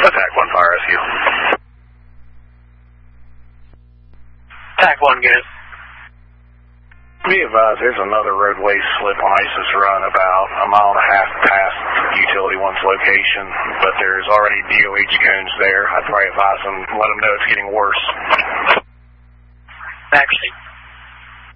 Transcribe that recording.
Attack 1 fire rescue. Attack 1 good. Be advised, there's another roadway slip on ISIS Run about a mile and a half past Utility 1's location, but there's already DOH cones there. I'd probably advise them, let them know it's getting worse. Actually.